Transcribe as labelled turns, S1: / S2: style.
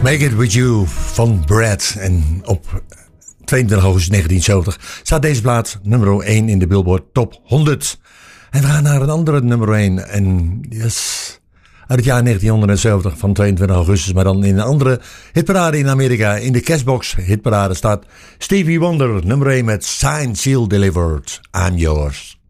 S1: Make It With You van Brad. En op 22 augustus 1970 staat deze plaat nummer 1 in de Billboard Top 100. En we gaan naar een andere nummer 1. En yes, uit het jaar 1970 van 22 augustus. Maar dan in een andere hitparade in Amerika. In de Cashbox hitparade staat Stevie Wonder nummer 1 met Signed, Sealed, Delivered. I'm Yours.